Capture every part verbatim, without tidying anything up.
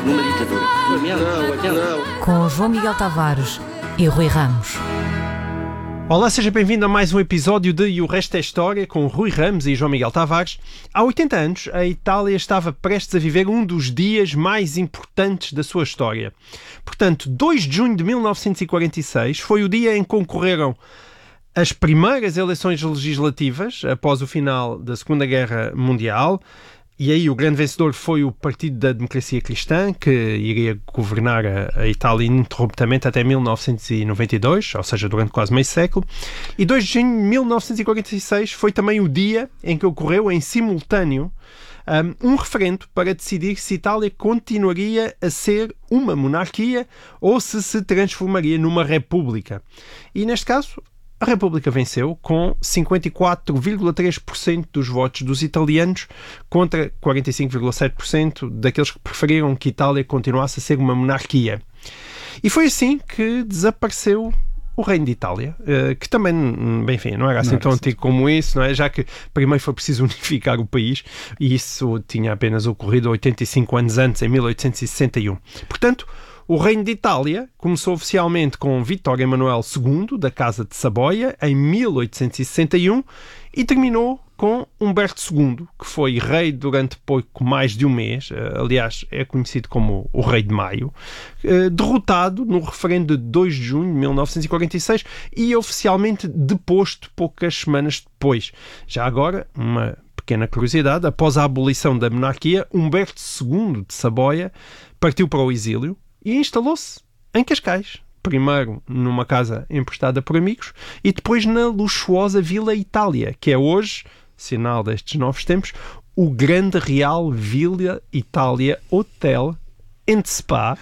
numa ditadura. Não, não. Com João Miguel Tavares e Rui Ramos. Olá, seja bem-vindo a mais um episódio de E o Resto é História, com Rui Ramos e João Miguel Tavares. Há oitenta anos, a Itália estava prestes a viver um dos dias mais importantes da sua história. Portanto, dois de junho de mil novecentos e quarenta e seis foi o dia em que concorreram as primeiras eleições legislativas após o final da Segunda Guerra Mundial. E aí o grande vencedor foi o Partido da Democracia Cristã, que iria governar a, a Itália ininterruptamente até mil novecentos e noventa e dois, ou seja, durante quase meio século. E dois de junho de mil novecentos e quarenta e seis foi também o dia em que ocorreu em simultâneo um, um referendo para decidir se a Itália continuaria a ser uma monarquia ou se se transformaria numa república. E neste caso, a República venceu com cinquenta e quatro vírgula três por cento dos votos dos italianos contra quarenta e cinco vírgula sete por cento daqueles que preferiram que a Itália continuasse a ser uma monarquia. E foi assim que desapareceu o Reino de Itália, que também, bem, enfim, não era assim não tão antigo como isso, não é? Já que primeiro foi preciso unificar o país e isso tinha apenas ocorrido oitenta e cinco anos antes, em mil oitocentos e sessenta e um. Portanto, o Reino de Itália começou oficialmente com Vítor Emanuel segundo, da Casa de Saboia, em mil oitocentos e sessenta e um, e terminou com Humberto segundo, que foi rei durante pouco mais de um mês, aliás, é conhecido como o Rei de Maio, derrotado no referendo de dois de junho de mil novecentos e quarenta e seis e oficialmente deposto poucas semanas depois. Já agora, uma pequena curiosidade, após a abolição da monarquia, Humberto segundo de Saboia partiu para o exílio e instalou-se em Cascais, primeiro numa casa emprestada por amigos e depois na luxuosa Vila Itália, que é hoje, sinal destes novos tempos, o Grande Real Villa Itália Hotel and Spa.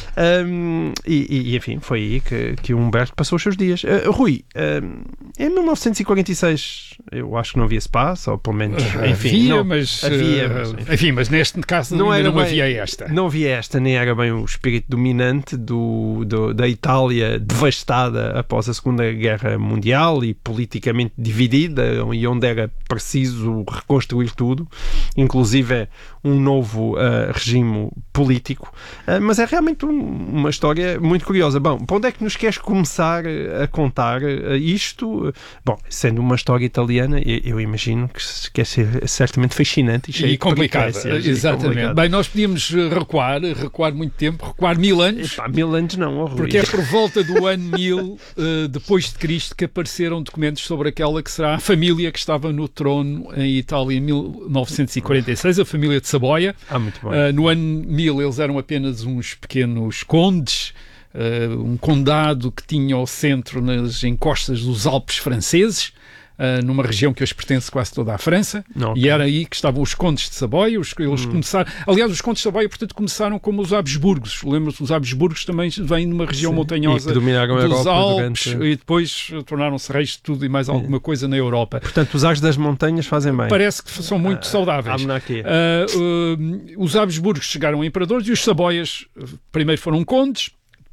Um, e, e, enfim, foi aí que, que o Humberto passou os seus dias. Uh, Rui, um, em mil novecentos e quarenta e seis eu acho que não havia spa, ou pelo menos, enfim, havia, não, mas, havia, mas enfim. enfim, mas neste caso não, era não bem, havia esta. Não havia esta, nem era bem o espírito dominante do, do, da Itália devastada após a Segunda Guerra Mundial e politicamente dividida, e onde era preciso reconstruir tudo, inclusive um novo uh, regime político. Uh, mas é realmente um, uma história muito curiosa. Bom, para onde é que nos queres começar a contar uh, isto? Bom, sendo uma história italiana, eu, eu imagino que quer ser certamente fascinante e cheio e complicada. de Exatamente. complicado. Bem, nós podíamos recuar, recuar muito tempo, recuar mil anos. Epá, mil anos não, oh, Rui. Porque é por volta do ano mil uh, depois de Cristo que apareceram documentos sobre aquela que será a família que estava no trono em Itália em mil novecentos e quarenta e seis, a família de Saboia. Ah, muito bom. Uh, no ano mil eles eram apenas uns pequenos condes, uh, um condado que tinha o centro nas encostas dos Alpes franceses, uh, numa região que hoje pertence quase toda à França, okay. E era aí que estavam os condes de Saboia. Os, eles hum. começaram, aliás, os condes de Saboia, portanto, começaram como os Habsburgos. Lembra-se, os Habsburgos também vêm de uma região Sim. montanhosa dos Alpes durante... e depois tornaram-se reis de tudo e mais alguma coisa na Europa. Portanto, os ares das montanhas fazem bem. Parece que são muito uh, saudáveis. Uh, uh, os Habsburgos chegaram a imperadores e os Saboias primeiro foram condes,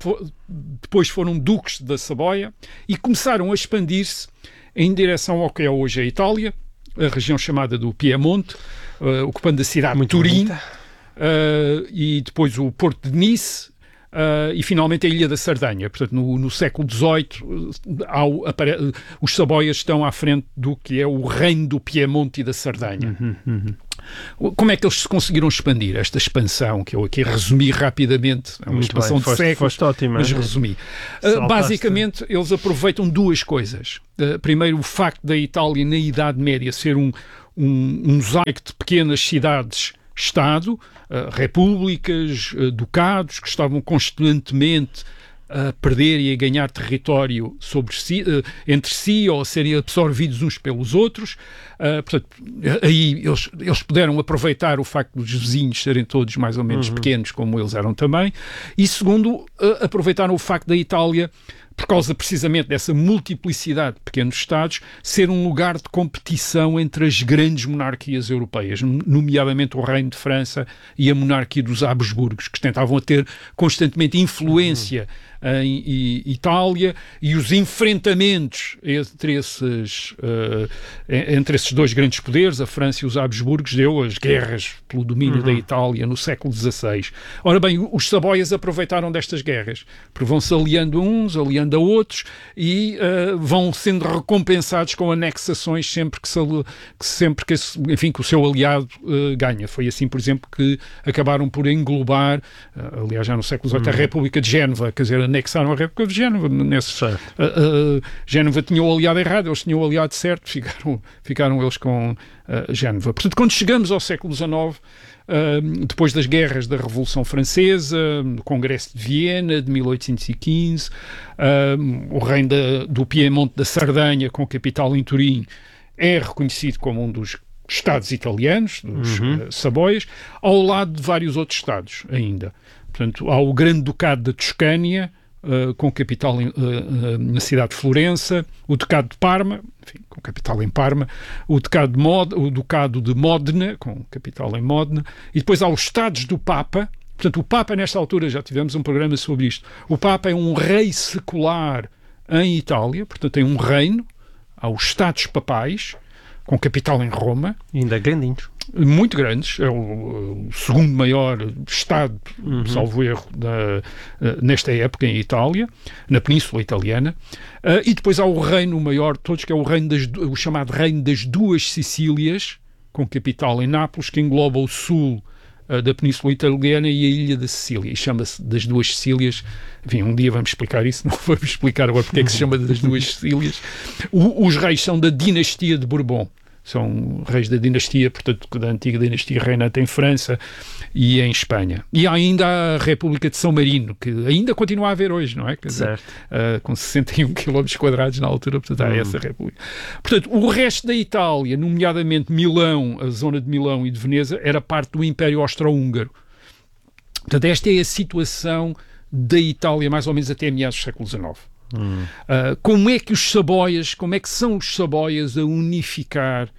depois foram duques da Saboia e começaram a expandir-se em direção ao que é hoje a Itália, a região chamada do Piemonte, uh, ocupando a cidade de Turim, uh, e depois o Porto de Nice, uh, e finalmente a Ilha da Sardanha. Portanto, no, no século dezoito, uh, ao, apare... uh, os Saboias estão à frente do que é o reino do Piemonte e da Sardanha. Uhum, uhum. Como é que eles conseguiram expandir esta expansão, que eu aqui resumi rapidamente, é uma Muito expansão bem, de foste, séculos, foste ótimo, mas resumi. Uh, basicamente, eles aproveitam duas coisas. Uh, primeiro, o facto da Itália, na Idade Média, ser um, um, um mosaico de pequenas cidades-estado, uh, repúblicas, uh, ducados, que estavam constantemente a perder e a ganhar território sobre si, uh, entre si ou a serem absorvidos uns pelos outros. Uh, portanto, aí eles, eles puderam aproveitar o facto dos vizinhos serem todos mais ou menos uhum. pequenos, como eles eram também. E segundo, uh, aproveitaram o facto da Itália por causa precisamente dessa multiplicidade de pequenos Estados, ser um lugar de competição entre as grandes monarquias europeias, nomeadamente o Reino de França e a monarquia dos Habsburgos, que tentavam ter constantemente influência em, em Itália, e os enfrentamentos entre esses, uh, entre esses dois grandes poderes, a França e os Habsburgos, deu as guerras pelo domínio uhum. da Itália no século dezasseis. Ora bem, os Saboias aproveitaram destas guerras, porque vão-se aliando a uns, aliando a outros, e uh, vão sendo recompensados com anexações sempre que, se, que, sempre que, enfim, que o seu aliado uh, ganha. Foi assim, por exemplo, que acabaram por englobar, uh, aliás, já no século dezoito, uhum. a República de Génova, quer dizer, anexaram a República de Génova. Nesse, uh, uh, Génova tinha o aliado errado, eles tinham o aliado certo, ficaram, ficaram eles com uh, Génova. Portanto, quando chegamos ao século dezenove, uh, depois das guerras da Revolução Francesa, do Congresso de Viena, de mil oitocentos e quinze, uh, o reino da, do Piemonte da Sardanha, com capital em Turim, é reconhecido como um dos Estados italianos, dos uhum. uh, Saboias, ao lado de vários outros Estados ainda. Portanto, há o Grande Ducado da Toscânia, Uh, com capital em, uh, uh, na cidade de Florença, o Ducado de Parma, enfim, com capital em Parma, o Ducado de, Mod, o Ducado de Modena, com capital em Modena, e depois há os Estados do Papa. Portanto, o Papa, nesta altura, já tivemos um programa sobre isto, o Papa é um rei secular em Itália, portanto tem um reino, há os Estados Papais, com capital em Roma. Ainda grandinhos. Muito grandes, é o, o segundo maior Estado, uhum. salvo erro, da, uh, nesta época em Itália, na Península Italiana, uh, e depois há o reino maior de todos, que é o, reino das, o chamado Reino das Duas Sicílias, com capital em Nápoles, que engloba o sul uh, da Península Italiana e a ilha da Sicília, e chama-se das Duas Sicílias. Enfim, um dia vamos explicar isso, não vamos explicar agora porque é que se chama das Duas Sicílias. O, os reis são da dinastia de Bourbon. São reis da dinastia, portanto, da antiga dinastia reinante em França e em Espanha. E há ainda a República de São Marino, que ainda continua a haver hoje, não é? Quer dizer, uh, com sessenta e um quilómetros quadrados na altura, portanto, há hum. essa República. Portanto, o resto da Itália, nomeadamente Milão, a zona de Milão e de Veneza, era parte do Império Austro-Húngaro. Portanto, esta é a situação da Itália, mais ou menos até meados do século dezenove. Hum. Uh, como é que os Saboias, como é que são os Saboias a unificar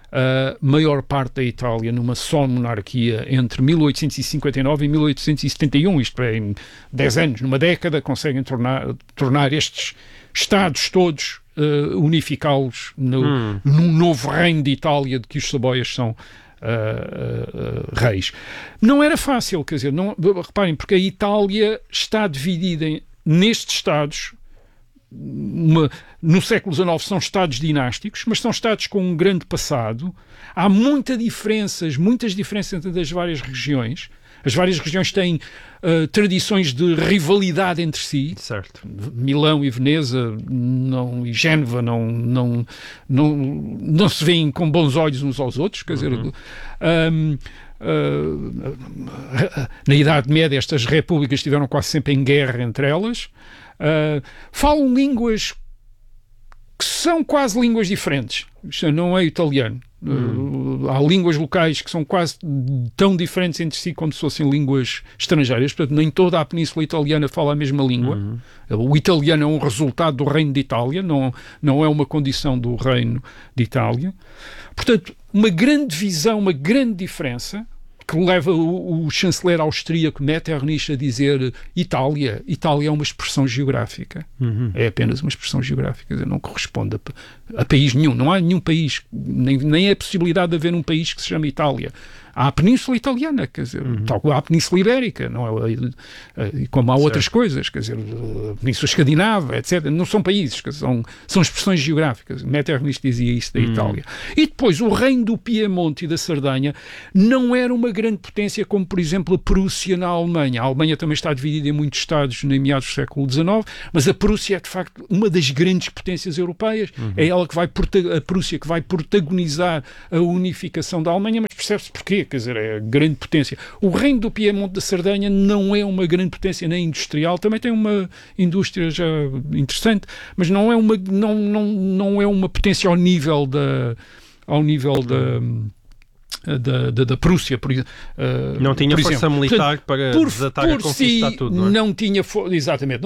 a maior parte da Itália numa só monarquia entre mil oitocentos e cinquenta e nove e mil oitocentos e setenta e um, isto é, em dez anos, numa década, conseguem tornar, tornar estes Estados todos, uh, unificá-los no, hum. num novo reino de Itália de que os Saboias são Uh, uh, uh, reis. Não era fácil, quer dizer, não, reparem, porque a Itália está dividida em, nestes Estados. Uma, no século dezenove são Estados dinásticos, mas são Estados com um grande passado. Há muitas diferenças, muitas diferenças entre as várias regiões. As várias regiões têm uh, tradições de rivalidade entre si. Certo. Milão e Veneza não, e Génova não, não, não, não se veem com bons olhos uns aos outros. Quer dizer, uhum. um, uh, na Idade Média estas repúblicas estiveram quase sempre em guerra entre elas. Uh, falam línguas que são quase línguas diferentes. Isto não é italiano. Hum. Uh, há línguas locais que são quase tão diferentes entre si como se fossem línguas estrangeiras. Portanto, nem toda a Península Italiana fala a mesma língua. Uhum. O italiano é um resultado do Reino de Itália, não, não é uma condição do Reino de Itália. Portanto, uma grande divisão, uma grande diferença, que leva o, o chanceler austríaco Metternich a dizer Itália, Itália é uma expressão geográfica. Uhum. É apenas uma expressão geográfica, não corresponde a, a país nenhum. Não há nenhum país, nem, nem é a possibilidade de haver um país que se chame Itália. Há a Península Italiana, quer dizer, uhum. tal como há a Península Ibérica, não é? E como há certo. Outras coisas, quer dizer, a Península Escandinava, etcétera. Não são países, são, são expressões geográficas. Metternich dizia isso da uhum. Itália. E depois, o reino do Piemonte e da Sardanha não era uma grande potência como, por exemplo, a Prússia na Alemanha. A Alemanha também está dividida em muitos estados em meados do século dezenove, mas a Prússia é, de facto, uma das grandes potências europeias. Uhum. É ela que vai, a Prússia que vai protagonizar a unificação da Alemanha, mas percebe-se porquê. Quer dizer, é a grande potência. O reino do Piemonte da Sardanha não é uma grande potência nem industrial, também tem uma indústria já interessante, mas não é uma, não, não, não é uma potência ao nível da ao nível da Da, da, da Prússia, por, uh, não tinha por força exemplo. militar. Portanto, para por, desatar por a conquistar si, tudo, não é? Não tinha força, exatamente.